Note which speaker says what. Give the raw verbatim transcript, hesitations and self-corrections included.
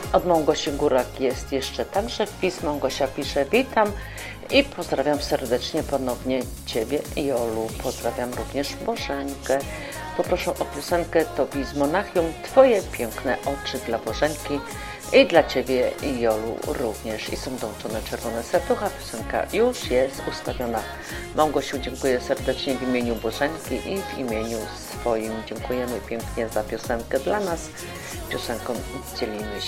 Speaker 1: Od Małgosi Górak jest jeszcze także wpis. Małgosia pisze: witam i pozdrawiam serdecznie ponownie Ciebie, Jolu. Pozdrawiam również Bożenkę. Poproszę o piosenkę Tobi z Monachium, Twoje piękne oczy dla Bożenki i dla Ciebie, Jolu, również. I są dołączone czerwone serducha. Piosenka już jest ustawiona. Małgosiu, dziękuję serdecznie w imieniu Bożenki i w imieniu swoim. Dziękujemy pięknie za piosenkę dla nas. Piosenką dzielimy